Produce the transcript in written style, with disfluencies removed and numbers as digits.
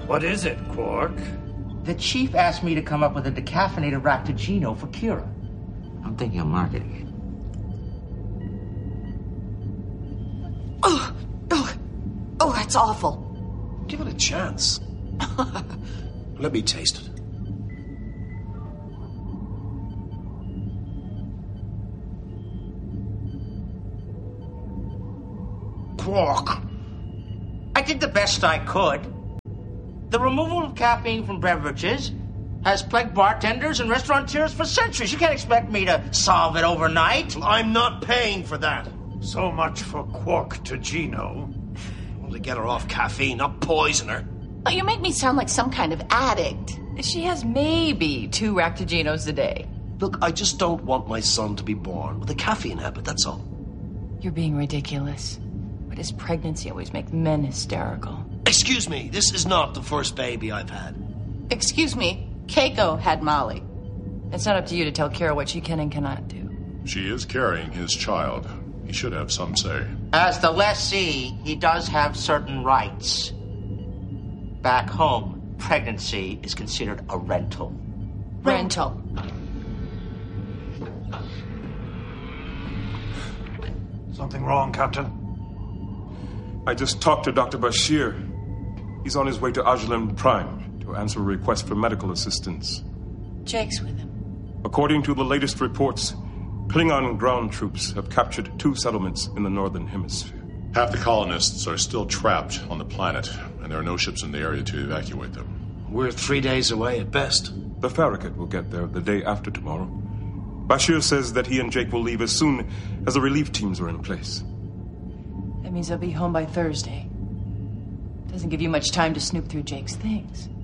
What is it, Quark? The chief asked me to come up with a decaffeinated Ractigino for Kira. I'm thinking of marketing it. Oh, that's awful. Give it a chance. Let me taste it. Quark. I did the best I could. The removal of caffeine from beverages has plagued bartenders and restaurateurs for centuries. You can't expect me to solve it overnight. I'm not paying for that. So much for Quark to Gino. I want to get her off caffeine, not poison her. Oh, you make me sound like some kind of addict. She has maybe 2 Ractiginos a day. Look, I just don't want my son to be born with a caffeine habit, that's all. You're being ridiculous. But his pregnancy always makes men hysterical. Excuse me, this is not the first baby I've had. Excuse me, Keiko had Molly. It's not up to you to tell Kira what she can and cannot do. She is carrying his child. He should have some say. As the lessee, he does have certain rights. Back home, pregnancy is considered a rental. Rental. Something wrong, Captain? I just talked to Dr. Bashir. He's on his way to Ajalem Prime to answer a request for medical assistance. Jake's with him. According to the latest reports, Klingon ground troops have captured 2 settlements in the northern hemisphere. Half the colonists are still trapped on the planet, and there are no ships in the area to evacuate them. We're 3 days away at best. The Farragut will get there the day after tomorrow. Bashir says that he and Jake will leave as soon as the relief teams are in place. That means they'll be home by Thursday. Doesn't give you much time to snoop through Jake's things.